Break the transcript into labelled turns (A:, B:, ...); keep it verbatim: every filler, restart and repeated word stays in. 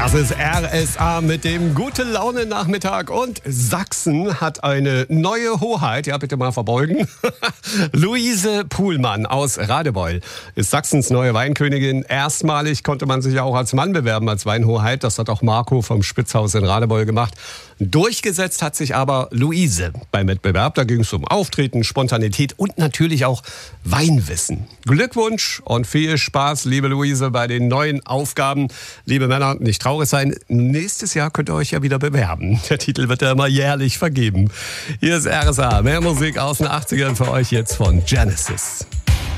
A: Das ist R S A mit dem Gute-Laune-Nachmittag und Sachsen hat eine neue Hoheit. Ja, bitte mal verbeugen. Luise Puhlmann aus Radebeul ist Sachsens neue Weinkönigin. Erstmalig konnte man sich ja auch als Mann bewerben als Weinhoheit. Das hat auch Marco vom Spitzhaus in Radebeul gemacht. Durchgesetzt hat sich aber Luise beim Wettbewerb. Da ging es um Auftreten, Spontanität und natürlich auch Weinwissen. Glückwunsch und viel Spaß, liebe Luise, bei den neuen Aufgaben. Liebe Männer, nicht traurig sein. Nächstes Jahr könnt ihr euch ja wieder bewerben. Der Titel wird ja immer jährlich vergeben. Hier ist R S A. Mehr Musik aus den achtzigern für euch jetzt von Genesis.